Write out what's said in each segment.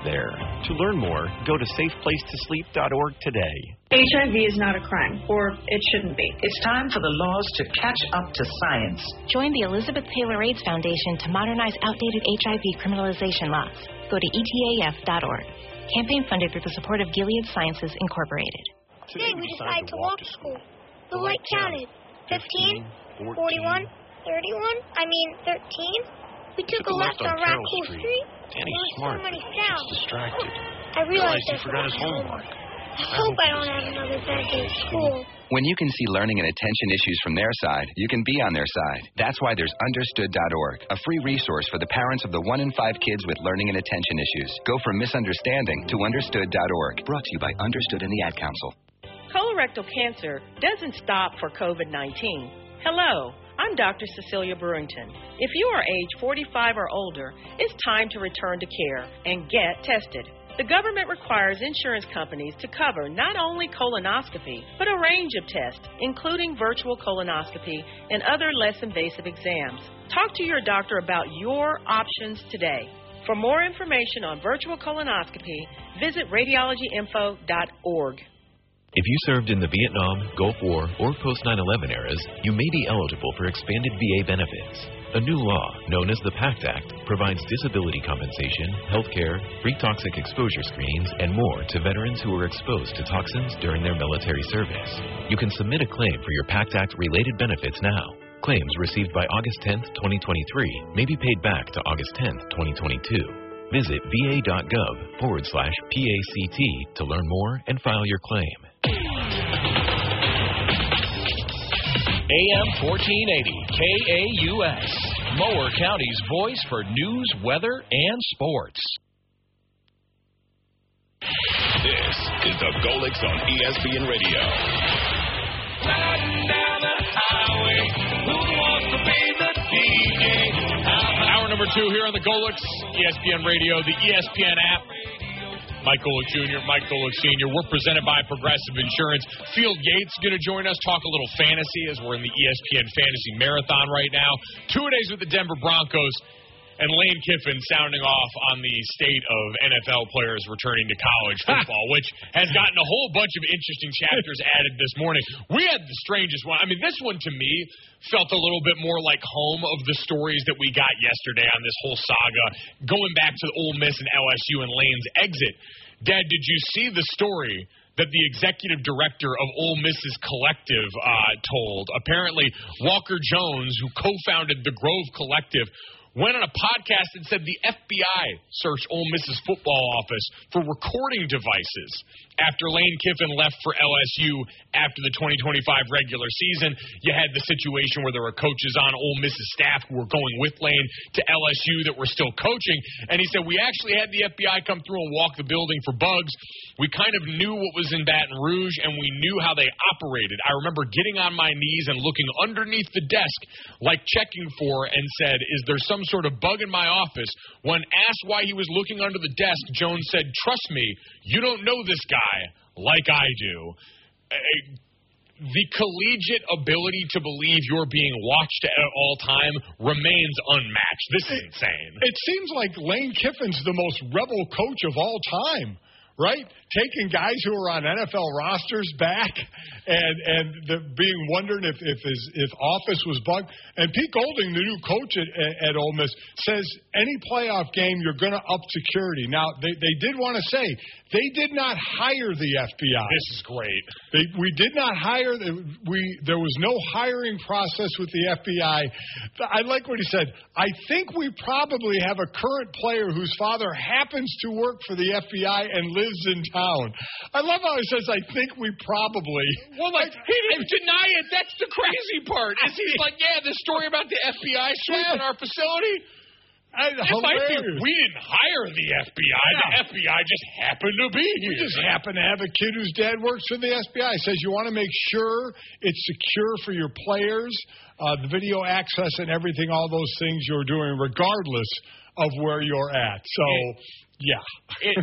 there. To learn more, go to safeplacetosleep.org today. HIV is not a crime, or it shouldn't be. It's time for the laws to catch up to science. Join the Elizabeth Taylor AIDS Foundation to modernize outdated HIV criminalization laws. Go to etaf.org. Campaign funded through the support of Gilead Sciences, Incorporated. Today we decided to walk to school. The light counted. 15, 41, 13. We took a left on Raccoon Street. Danny's smart. So many He's sounds. distracted. I realized he forgot his homework. I hope I don't have another bad day at school. When you can see learning and attention issues from their side, you can be on their side. That's why there's Understood.org, a free resource for the parents of the 1 in 5 kids with learning and attention issues. Go from misunderstanding to Understood.org. Brought to you by Understood and the Ad Council. Colorectal cancer doesn't stop for COVID-19. Hello, I'm Dr. Cecilia Brewington. If you are age 45 or older, it's time to return to care and get tested. The government requires insurance companies to cover not only colonoscopy, but a range of tests, including virtual colonoscopy and other less invasive exams. Talk to your doctor about your options today. For more information on virtual colonoscopy, visit radiologyinfo.org. If you served in the Vietnam, Gulf War, or post-9/11 eras, you may be eligible for expanded VA benefits. A new law, known as the PACT Act, provides disability compensation, health care, free toxic exposure screenings, and more to veterans who were exposed to toxins during their military service. You can submit a claim for your PACT Act-related benefits now. Claims received by August 10th, 2023 may be paid back to August 10th, 2022. Visit va.gov/PACT to learn more and file your claim. AM 1480, KAUS, Mower County's voice for news, weather, and sports. This is the Golix on ESPN Radio. Riding down the highway, who wants to be the DJ? Hour number 2 here on the Golix, ESPN Radio, the ESPN app. Mike Golick Jr., Mike Golick Sr. We're presented by Progressive Insurance. Field Yates going to join us, talk a little fantasy as we're in the ESPN Fantasy Marathon right now. 2-a-days with the Denver Broncos. And Lane Kiffin sounding off on the state of NFL players returning to college football, which has gotten a whole bunch of interesting chapters added this morning. We had the strangest one. I mean, this one to me felt a little bit more like home of the stories that we got yesterday on this whole saga, going back to Ole Miss and LSU and Lane's exit. Dad, did you see the story that the executive director of Ole Miss's Collective told? Apparently, Walker Jones, who co-founded the Grove Collective, went on a podcast and said the FBI searched Ole Miss's football office for recording devices after Lane Kiffin left for LSU after the 2025 regular season. You had the situation where there were coaches on Ole Miss's staff who were going with Lane to LSU that were still coaching, and he said, we actually had the FBI come through and walk the building for bugs. We kind of knew what was in Baton Rouge, and we knew how they operated. I remember getting on my knees and looking underneath the desk like checking for, and said, is there some sort of bug in my office? When asked why he was looking under the desk, Jones said, trust me, you don't know this guy like I do. The collegiate ability to believe you're being watched at all time remains unmatched. This is insane. It seems like Lane Kiffin's the most rebel coach of all time, right? Taking guys who are on NFL rosters back and being wondering if office was bugged. And Pete Golding, the new coach at Ole Miss, says any playoff game you're going to up security. Now, they did want to say they did not hire the FBI. This is great. We did not hire. There was no hiring process with the FBI. I like what he said. I think we probably have a current player whose father happens to work for the FBI and lives in town. I love how he says, I think we probably. Well, like, he didn't deny it. That's the crazy part. Is he's like, yeah, this story about the FBI sweeping our facility. We didn't hire the FBI. The FBI just happened to be here. We just happen to have a kid whose dad works for the FBI. Says you want to make sure it's secure for your players, the video access and everything, all those things you're doing, regardless of where you're at. So Yeah.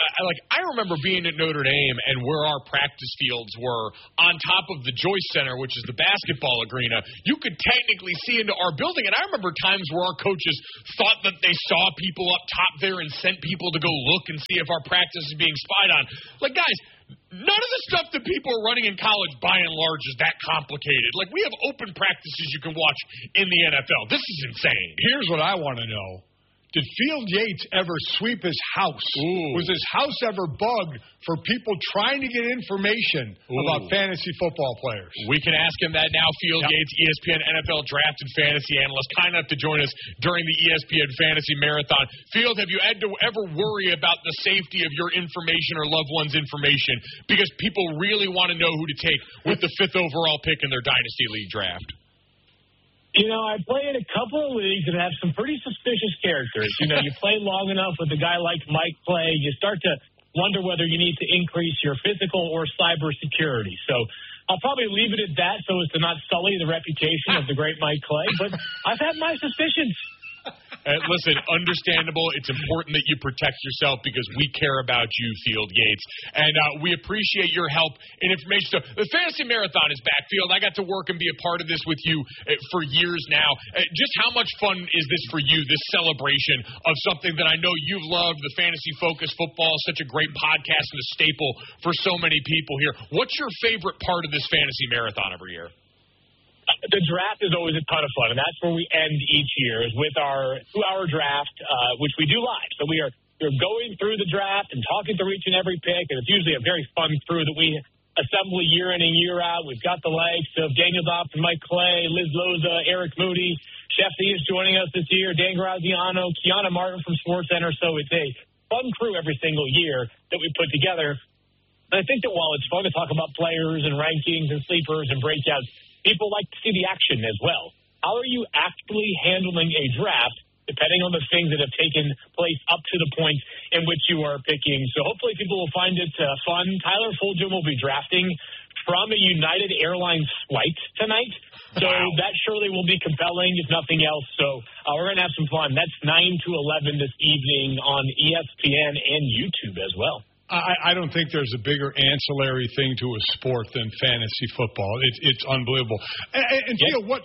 I remember being at Notre Dame and where our practice fields were on top of the Joyce Center, which is the basketball arena. You could technically see into our building, and I remember times where our coaches thought that they saw people up top there and sent people to go look and see if our practice is being spied on. Like, guys, none of the stuff that people are running in college, by and large, is that complicated. Like, we have open practices you can watch in the NFL. This is insane. Here's what I want to know. Did Field Yates ever sweep his house? Ooh. Was his house ever bugged for people trying to get information about fantasy football players? We can ask him that now. Field Yates, ESPN NFL Draft and Fantasy Analyst, kind enough to join us during the ESPN Fantasy Marathon. Field, have you had to ever worry about the safety of your information or loved one's information? Because people really want to know who to take with the 5th overall pick in their Dynasty League draft. You know, I play in a couple of leagues that have some pretty suspicious characters. You know, you play long enough with a guy like Mike Clay, you start to wonder whether you need to increase your physical or cyber security. So I'll probably leave it at that so as to not sully the reputation of the great Mike Clay. But I've had my suspicions. Listen, understandable. It's important that you protect yourself because we care about you, Field Yates. And we appreciate your help and information. So the Fantasy Marathon is back, Field. I got to work and be a part of this with you for years now. Just how much fun is this for you, this celebration of something that I know you've loved, the Fantasy Focus Football, such a great podcast and a staple for so many people here. What's your favorite part of this Fantasy Marathon every year? The draft is always a ton of fun, and that's where we end each year, is with our 2-hour draft, which we do live. So we're going through the draft and talking through each and every pick, and it's usually a very fun crew that we assemble year in and year out. We've got the likes of Daniel Dobson, Mike Clay, Liz Loza, Eric Moody, Shefty is joining us this year, Dan Graziano, Kiana Martin from SportsCenter. So it's a fun crew every single year that we put together. And I think that while it's fun to talk about players and rankings and sleepers and breakouts, people like to see the action as well. How are you actually handling a draft, depending on the things that have taken place up to the point in which you are picking? So hopefully people will find it fun. Tyler Fulgham will be drafting from a United Airlines flight tonight. So that surely will be compelling, if nothing else. So we're going to have some fun. That's 9 to 11 this evening on ESPN and YouTube as well. I don't think there's a bigger ancillary thing to a sport than fantasy football. It's unbelievable. And Phil, what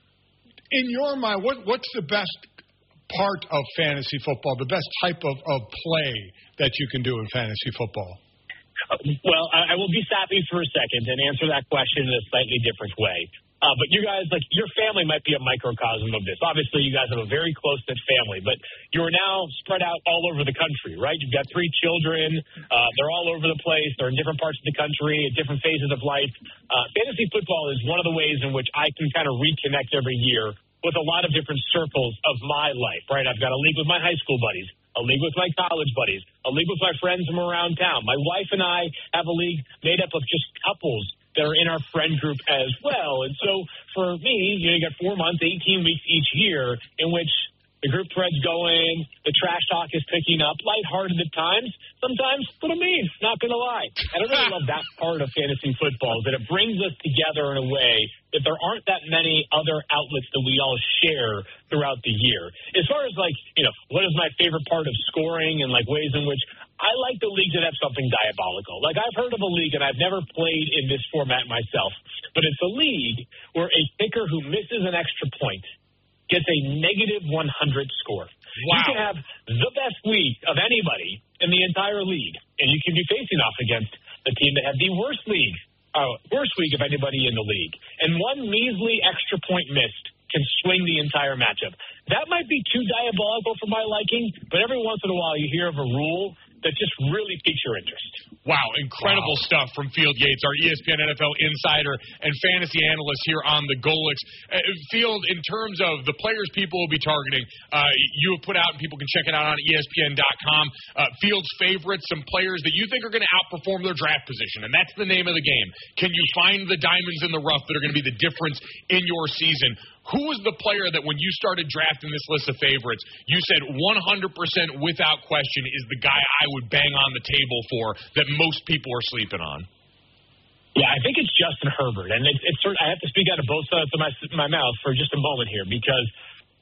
in your mind, what's the best part of fantasy football? The best type of play that you can do in fantasy football? Well, I will be sappy for a second and answer that question in a slightly different way. But you guys, like, your family might be a microcosm of this. Obviously, you guys have a very close-knit family, but you are now spread out all over the country, right? You've got 3 children. They're all over the place. They're in different parts of the country at different phases of life. Fantasy football is one of the ways in which I can kind of reconnect every year with a lot of different circles of my life, right? I've got a league with my high school buddies, a league with my college buddies, a league with my friends from around town. My wife and I have a league made up of just couples that are in our friend group as well. And so for me, you got 4 months, 18 weeks each year in which the group thread's going, the trash talk is picking up, lighthearted at times, sometimes a little mean, not going to lie. And I really love that part of fantasy football, that it brings us together in a way that there aren't that many other outlets that we all share throughout the year. As far as, like, what is my favorite part of scoring and, like, ways in which I like the leagues that have something diabolical. Like, I've heard of a league, and I've never played in this format myself, but it's a league where a kicker who misses an extra point gets a negative 100 score. Wow. You can have the best week of anybody in the entire league, and you can be facing off against the team that had the worst week of anybody in the league. And one measly extra point missed can swing the entire matchup. That might be too diabolical for my liking, but every once in a while you hear of a rule that just really piques your interest. Wow, incredible stuff from Field Yates, our ESPN NFL insider and fantasy analyst here on the Golix. Field, in terms of the players people will be targeting, you have put out, and people can check it out on ESPN.com, Field's favorites, some players that you think are going to outperform their draft position, and that's the name of the game. Can you find the diamonds in the rough that are going to be the difference in your season? Who was the player that when you started drafting this list of favorites, you said 100% without question is the guy I would bang on the table for that most people are sleeping on? Yeah, I think it's Justin Herbert. And it's I have to speak out of both sides of my mouth for just a moment here, because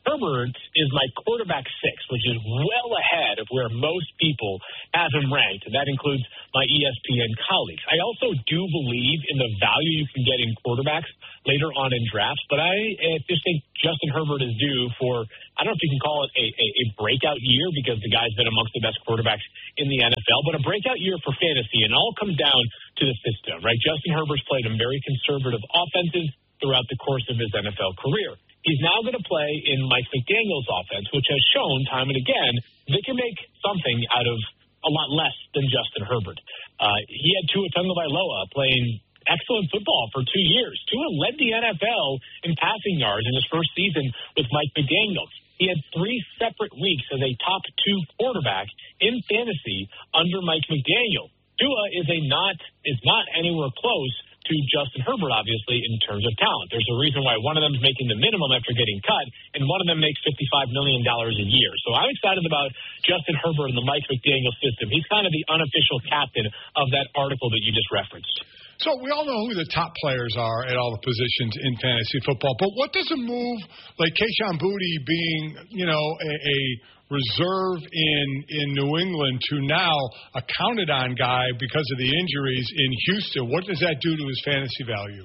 Herbert is my quarterback 6, which is well ahead of where most people have him ranked, and that includes my ESPN colleagues. I also do believe in the value you can get in quarterbacks later on in drafts, but I just think Justin Herbert is due for, I don't know if you can call it a breakout year because the guy's been amongst the best quarterbacks in the NFL, but a breakout year for fantasy, and it all comes down to the system, right? Justin Herbert's played in very conservative offenses throughout the course of his NFL career. He's now going to play in Mike McDaniel's offense, which has shown time and again they can make something out of a lot less than Justin Herbert. He had Tua Tagovailoa playing excellent football for 2 years. Tua led the NFL in passing yards in his first season with Mike McDaniel. He had 3 separate weeks as a top 2 quarterback in fantasy under Mike McDaniel. Tua is not anywhere close to Justin Herbert, obviously, in terms of talent. There's a reason why one of them is making the minimum after getting cut, and one of them makes $55 million a year. So I'm excited about Justin Herbert and the Mike McDaniel system. He's kind of the unofficial captain of that article that you just referenced. So we all know who the top players are at all the positions in fantasy football, but what does a move like Kayshon Boutte being, a reserve in New England to now a counted-on guy because of the injuries in Houston, what does that do to his fantasy value?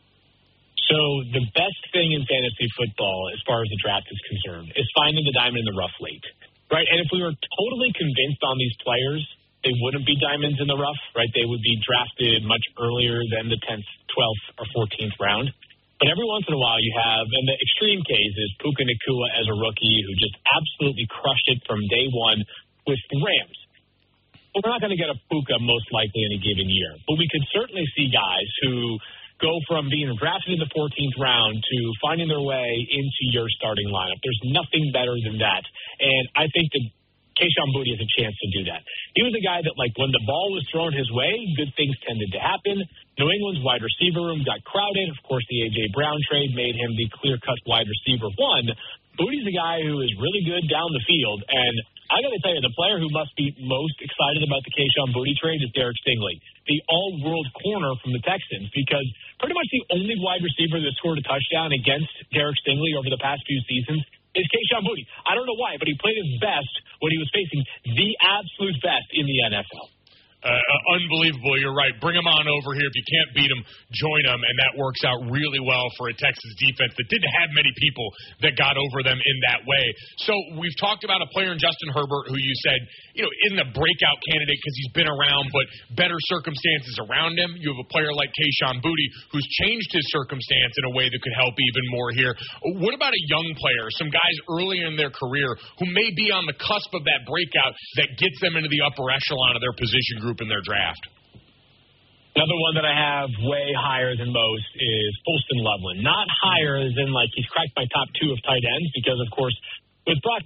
So the best thing in fantasy football, as far as the draft is concerned, is finding the diamond in the rough late, right? And if we were totally convinced on these players, they wouldn't be diamonds in the rough, right? They would be drafted much earlier than the 10th, 12th, or 14th round. But every once in a while you have, and the extreme case is Puka Nacua as a rookie who just absolutely crushed it from day one with the Rams. Well, we're not going to get a Puka most likely in a given year. But we could certainly see guys who go from being drafted in the 14th round to finding their way into your starting lineup. There's nothing better than that. And I think that Kayshon Boutte has a chance to do that. He was a guy that, when the ball was thrown his way, good things tended to happen. New England's wide receiver room got crowded. Of course, the A.J. Brown trade made him the clear-cut wide receiver 1. Boutte's a guy who is really good down the field. And I got to tell you, the player who must be most excited about the Kayshon Boutte trade is Derek Stingley, the all-world corner from the Texans, because pretty much the only wide receiver that scored a touchdown against Derek Stingley over the past few seasons is Kayshon Boutte. I don't know why, but he played his best when he was facing the absolute best in the NFL. Unbelievable. You're right. Bring him on over here. If you can't beat him, join him, and that works out really well for a Texas defense that didn't have many people that got over them in that way. So we've talked about a player in Justin Herbert who you said, isn't a breakout candidate because he's been around, but better circumstances around him. You have a player like Kayshon Boutte who's changed his circumstance in a way that could help even more here. What about a young player, some guys earlier in their career who may be on the cusp of that breakout that gets them into the upper echelon of their position group in their draft? Another one that I have way higher than most is Colston Loveland. Not higher as in he's cracked my top 2 of tight ends because, of course, with Brock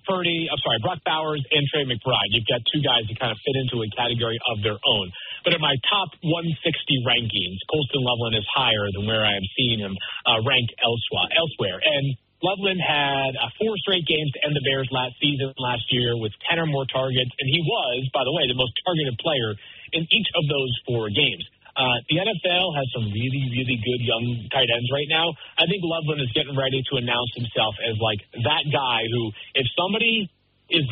Bowers and Trey McBride, you've got 2 guys that kind of fit into a category of their own. But in my top 160 rankings, Colston Loveland is higher than where I am seeing him ranked elsewhere. And Loveland had 4 straight games to end the Bears last year with 10 or more targets, and he was, by the way, the most targeted player in each of those 4 games. The NFL has some really, really good young tight ends right now. I think Loveland is getting ready to announce himself as that guy who, if somebody is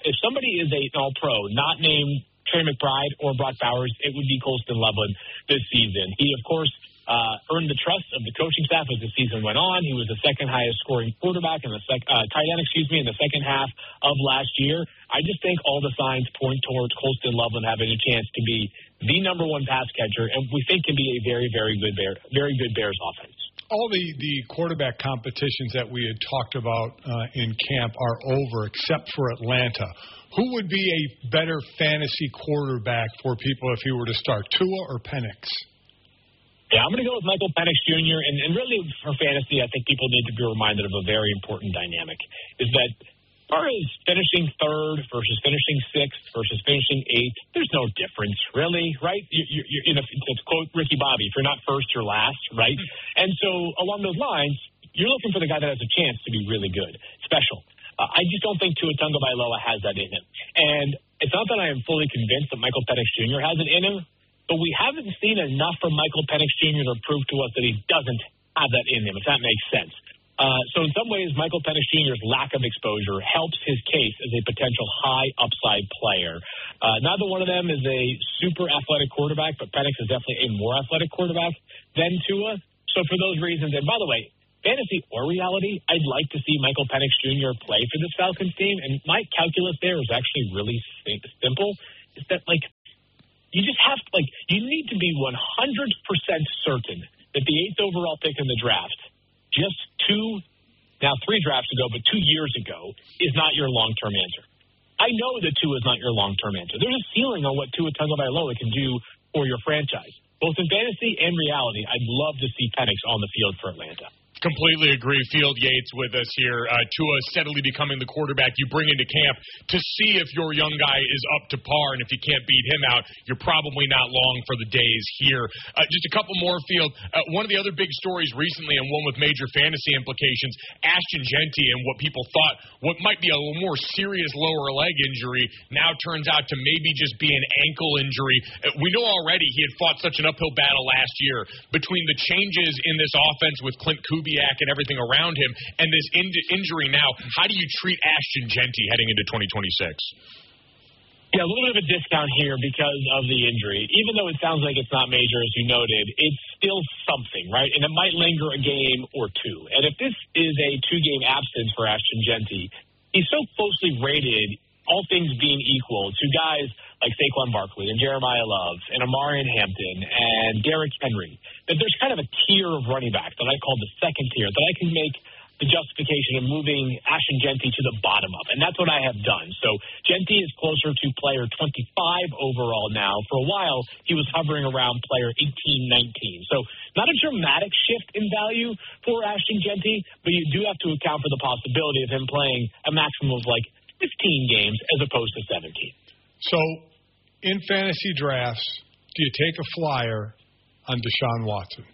a all-pro, not named Trey McBride or Brock Bowers, it would be Colston Loveland this season. He, of course, earned the trust of the coaching staff as the season went on. He was the second highest scoring quarterback in the tight end, in the second half of last year. I just think all the signs point towards Colston Loveland having a chance to be the number 1 pass catcher, and we think can be a very, very good Bears offense. All the quarterback competitions that we had talked about in camp are over, except for Atlanta. Who would be a better fantasy quarterback for people if he were to start, Tua or Penix? Yeah, I'm going to go with Michael Penix Jr., and really for fantasy, I think people need to be reminded of a very important dynamic, is that as far as finishing 3rd versus finishing 6th versus finishing 8th, there's no difference, really, right? You're to quote Ricky Bobby, if you're not first, you're last, right? And so along those lines, you're looking for the guy that has a chance to be really good, special. I just don't think Tua Tagovailoa has that in him. And it's not that I am fully convinced that Michael Penix Jr. has it in him, but we haven't seen enough from Michael Penix Jr. to prove to us that he doesn't have that in him, if that makes sense. So in some ways, Michael Penix Jr.'s lack of exposure helps his case as a potential high upside player. Neither one of them is a super athletic quarterback, but Penix is definitely a more athletic quarterback than Tua. So for those reasons, and by the way, fantasy or reality, I'd like to see Michael Penix Jr. play for this Falcons team. And my calculus there is actually really simple. Is that, like, you just have to, like, you need to be 100% certain that the 8th overall pick in the draft, just 3 drafts ago, but 2 years ago, is not your long-term answer. I know that Tua is not your long-term answer. There's a ceiling on what Tua Tagovailoa can do for your franchise. Both in fantasy and reality, I'd love to see Penix on the field for Atlanta. Completely agree. Field Yates with us here. Tua steadily becoming the quarterback you bring into camp to see if your young guy is up to par, and if you can't beat him out, you're probably not long for the days here. Just a couple more, Field. One of the other big stories recently, and one with major fantasy implications, Ashton Jeanty, and what people thought what might be a little more serious lower leg injury now turns out to maybe just be an ankle injury. We know already he had fought such an uphill battle last year between the changes in this offense with Clint Kubiak and everything around him, and this injury now. How do you treat Ashton Jeanty heading into 2026? Yeah, a little bit of a discount here because of the injury. Even though it sounds like it's not major, as you noted, it's still something, right? And it might linger a game or two. And if this is a 2-game absence for Ashton Jeanty, he's so closely rated, all things being equal, to guys like Saquon Barkley and Jeremiah Love and Amarian Hampton and Derrick Henry, that there's kind of a tier of running back that I call the second tier, that I can make the justification of moving Ashton Jeanty to the bottom of. And that's what I have done. So Jeanty is closer to player 25 overall now. For a while, he was hovering around player 18, 19. So not a dramatic shift in value for Ashton Jeanty, but you do have to account for the possibility of him playing a maximum of like 15 games as opposed to 17. So in fantasy drafts, do you take a flyer on Deshaun Watson?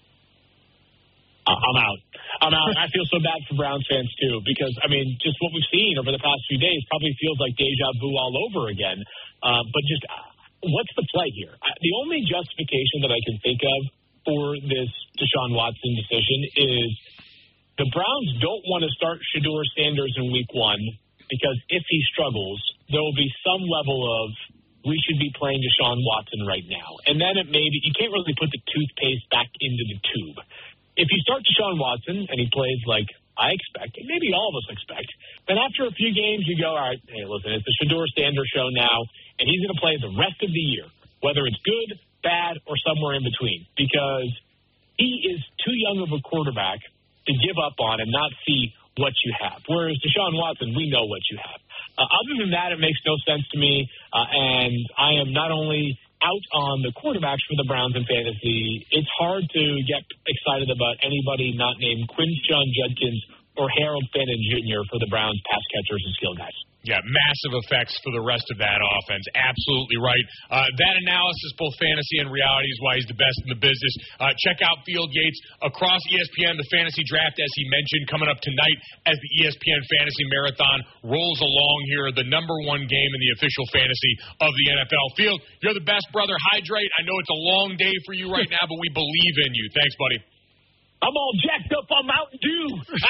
I'm out. I feel so bad for Browns fans, too, because, I mean, just what we've seen over the past few days probably feels like deja vu all over again. But just what's the play here? The only justification that I can think of for this Deshaun Watson decision is the Browns don't want to start Shedeur Sanders in week 1 because if he struggles, there will be some level of we should be playing Deshaun Watson right now. And then you can't really put the toothpaste back into the tube. If you start Deshaun Watson and he plays like I expect, and maybe all of us expect, then after a few games you go, all right, hey, listen, it's the Shedeur Sanders show now, and he's going to play the rest of the year, whether it's good, bad, or somewhere in between, because he is too young of a quarterback to give up on and not see what you have. Whereas Deshaun Watson, we know what you have. Other than that, it makes no sense to me, and I am not only out on the quarterbacks for the Browns in fantasy, it's hard to get excited about anybody not named Quinshon Judkins or Harold Fannin Jr. for the Browns pass catchers and skill guys. Yeah, massive effects for the rest of that offense. Absolutely right. That analysis, both fantasy and reality, is why he's the best in the business. Check out Field Yates across ESPN, the fantasy draft, as he mentioned, coming up tonight as the ESPN Fantasy Marathon rolls along here, the #1 game in the official fantasy of the NFL. Field, you're the best, brother. Hydrate. I know it's a long day for you right now, but we believe in you. Thanks, buddy. I'm all jacked up on Mountain Dew.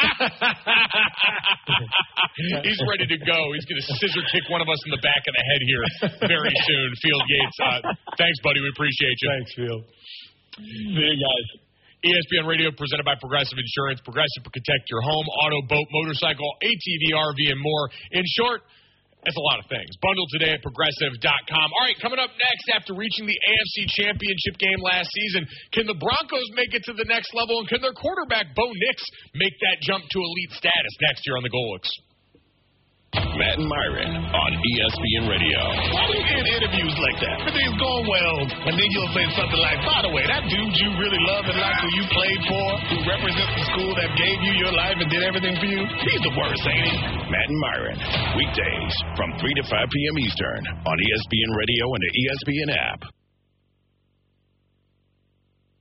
He's ready to go. He's going to scissor kick one of us in the back of the head here very soon. Field Yates, thanks, buddy. We appreciate you. Thanks, Field. See you guys. ESPN Radio presented by Progressive Insurance. Progressive will protect your home, auto, boat, motorcycle, ATV, RV, and more. In short, that's a lot of things. Bundle today at Progressive.com. All right, coming up next, after reaching the AFC Championship game last season, can the Broncos make it to the next level, and can their quarterback, Bo Nix, make that jump to elite status next year on the Golics? Matt and Myron on ESPN Radio. Why do you get interviews like that? Everything's going well, and then you'll say something like, by the way, that dude you really love and like who you played for, who represents the school that gave you your life and did everything for you, he's the worst, ain't he? Matt and Myron, weekdays from 3 to 5 p.m. Eastern on ESPN Radio and the ESPN app.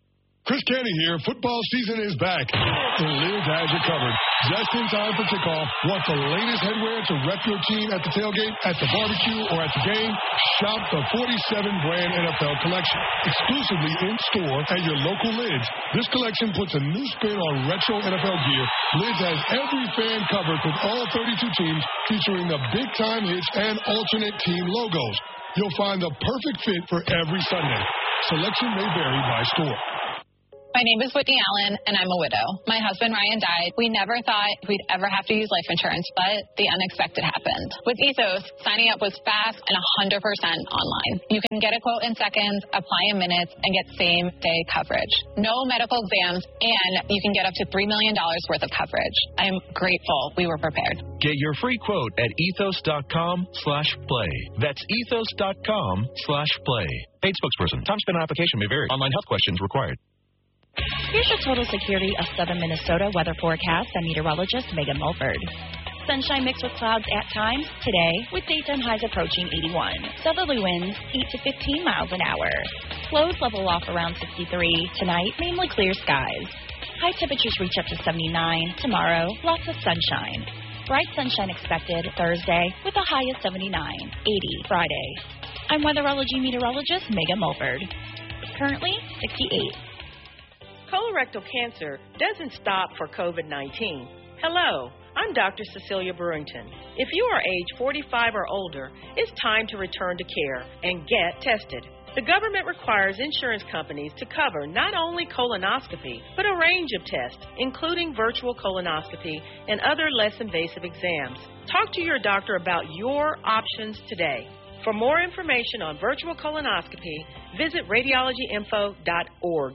Chris Canty here. Football season is back, and Lids has you covered. Just in time for kickoff. Want the latest headwear to rep your team at the tailgate, at the barbecue, or at the game? Shop the 47-brand NFL collection. Exclusively in-store at your local Lids. This collection puts a new spin on retro NFL gear. Lids has every fan covered with all 32 teams, featuring the big-time hits and alternate team logos. You'll find the perfect fit for every Sunday. Selection may vary by store. My name is Whitney Allen, and I'm a widow. My husband, Ryan, died. We never thought we'd ever have to use life insurance, but the unexpected happened. With Ethos, signing up was fast and 100% online. You can get a quote in seconds, apply in minutes, and get same-day coverage. No medical exams, and you can get up to $3 million worth of coverage. I'm grateful we were prepared. Get your free quote at ethos.com/play. That's ethos.com/play. Paid spokesperson. Time spent on application may vary. Online health questions required. Here's the Total Security of Southern Minnesota weather forecast by meteorologist Megan Mulford. Sunshine mixed with clouds at times today, with daytime highs approaching 81. Southerly winds 8 to 15 miles an hour. Lows level off around 63. Tonight, mainly clear skies. High temperatures reach up to 79. Tomorrow, lots of sunshine. Bright sunshine expected Thursday with a high of 79. 80 Friday. I'm weatherology meteorologist Megan Mulford. Currently 68. Colorectal cancer doesn't stop for COVID-19. Hello, I'm Dr. Cecilia Brewington. If you are age 45 or older, it's time to return to care and get tested. The government requires insurance companies to cover not only colonoscopy, but a range of tests, including virtual colonoscopy and other less invasive exams. Talk to your doctor about your options today. For more information on virtual colonoscopy, visit radiologyinfo.org.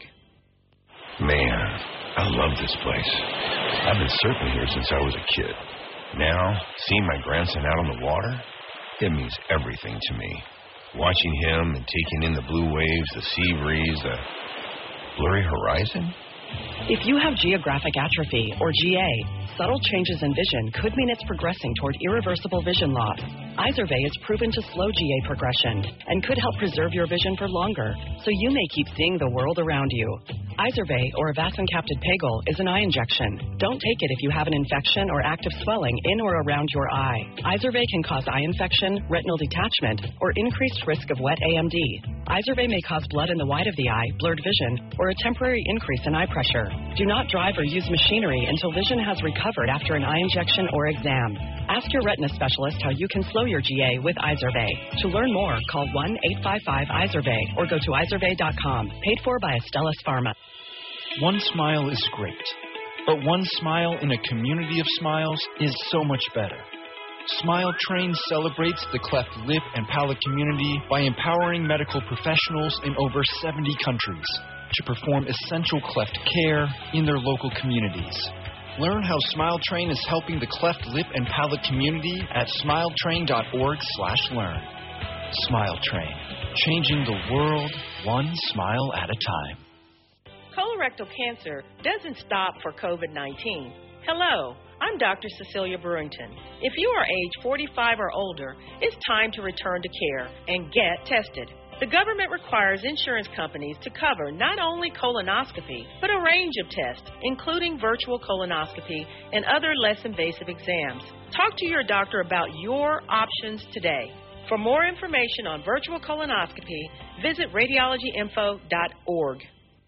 Man, I love this place. I've been surfing here since I was a kid. Now, seeing my grandson out on the water, it means everything to me. Watching him and taking in the blue waves, the sea breeze, the blurry horizon. If you have geographic atrophy, or GA, subtle changes in vision could mean it's progressing toward irreversible vision loss. Izervay is proven to slow GA progression and could help preserve your vision for longer, so you may keep seeing the world around you. Izervay, or avastin-capted Pagel, is an eye injection. Don't take it if you have an infection or active swelling in or around your eye. Izervay can cause eye infection, retinal detachment, or increased risk of wet AMD. Izervay may cause blood in the white of the eye, blurred vision, or a temporary increase in eye pressure. Do not drive or use machinery until vision has recovered after an eye injection or exam. Ask your retina specialist how you can slow your GA with Izervay. To learn more, call 1-855-IZERVAY or go to izervay.com. Paid for by Astellas Pharma. One smile is great, but one smile in a community of smiles is so much better. Smile Train celebrates the cleft lip and palate community by empowering medical professionals in over 70 countries to perform essential cleft care in their local communities. Learn how Smile Train is helping the cleft lip and palate community at smiletrain.org/learn. Smile Train, changing the world one smile at a time. Colorectal cancer doesn't stop for COVID-19. Hello, I'm Dr. Cecilia Brewington. If you are age 45 or older, it's time to return to care and get tested. The government requires insurance companies to cover not only colonoscopy, but a range of tests, including virtual colonoscopy and other less invasive exams. Talk to your doctor about your options today. For more information on virtual colonoscopy, visit radiologyinfo.org.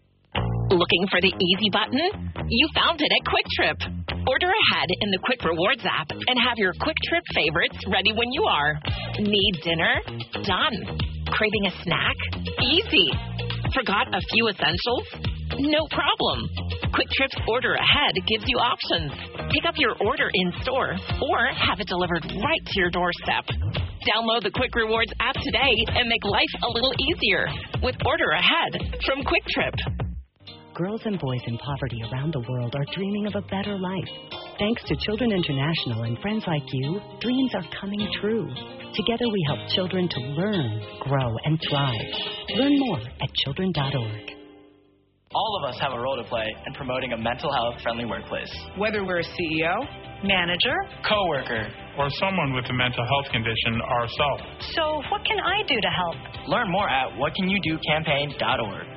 Looking for the easy button? You found it at Quick Trip. Order ahead in the Quick Rewards app and have your Quick Trip favorites ready when you are. Need dinner? Done. Craving a snack? Easy. Forgot a few essentials? No problem. Quick Trip's Order Ahead gives you options. Pick up your order in store or have it delivered right to your doorstep. Download the Quick Rewards app today and make life a little easier with Order Ahead from Quick Trip. Girls and boys in poverty around the world are dreaming of a better life. Thanks to Children International and friends like you, dreams are coming true. Together we help children to learn, grow, and thrive. Learn more at children.org. All of us have a role to play in promoting a mental health-friendly workplace. Whether we're a CEO, manager, coworker, or someone with a mental health condition ourselves. So what can I do to help? Learn more at whatcanyoudocampaign.org.